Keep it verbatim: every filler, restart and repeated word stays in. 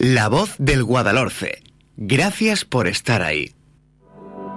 La voz del Guadalhorce. Gracias por estar ahí.